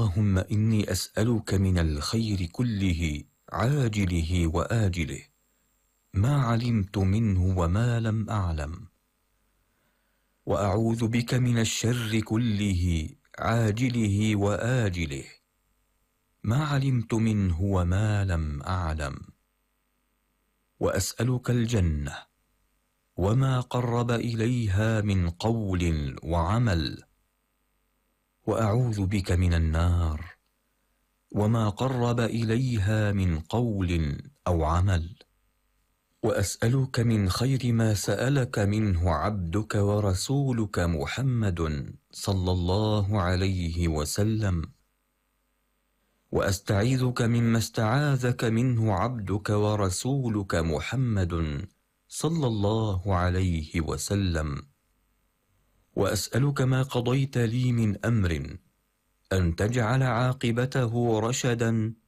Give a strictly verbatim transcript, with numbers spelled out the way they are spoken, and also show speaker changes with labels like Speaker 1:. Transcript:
Speaker 1: اللهم إني أسألك من الخير كله عاجله وآجله ما علمت منه وما لم أعلم، وأعوذ بك من الشر كله عاجله وآجله ما علمت منه وما لم أعلم، وأسألك الجنة وما قرب إليها من قول وعمل، وأعوذ بك من النار وما قرب إليها من قول أو عمل، وأسألك من خير ما سألك منه عبدك ورسولك محمد صلى الله عليه وسلم، وأستعيذك مما استعاذك منه عبدك ورسولك محمد صلى الله عليه وسلم، وأسألك ما قضيت لي من أمر أن تجعل عاقبته رشدا